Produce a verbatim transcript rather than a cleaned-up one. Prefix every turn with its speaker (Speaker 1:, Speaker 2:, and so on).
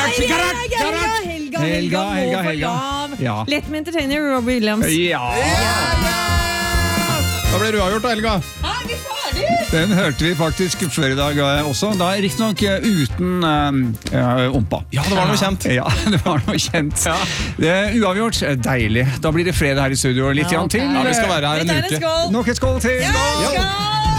Speaker 1: Garage,
Speaker 2: ja,
Speaker 1: garage,
Speaker 2: ja,
Speaker 1: garage.
Speaker 2: Helga, Helga,
Speaker 1: Helga, Helga,
Speaker 2: må få
Speaker 1: Helga.
Speaker 2: lav.
Speaker 1: Ja.
Speaker 2: Lett med entertainer, Robbie Williams.
Speaker 1: Ja.
Speaker 3: Da ble du avgjort da, Helga.
Speaker 2: Er vi ferdig?
Speaker 1: Den hørte vi faktisk før i dag eh, også. Da riktig nok uten uh, ompa.
Speaker 3: Ja, det var noe kjent.
Speaker 1: Ja, det var noe kjent. Det er uavgjort. Deilig. Da blir det fredag her i studio litt
Speaker 2: Ja,
Speaker 1: grann til.
Speaker 3: Ja, vi skal være her
Speaker 2: Vi
Speaker 3: en
Speaker 2: tar en
Speaker 3: uke.
Speaker 2: skål.
Speaker 1: Nok et skål til.
Speaker 2: Ja,
Speaker 1: Ja.
Speaker 2: skål!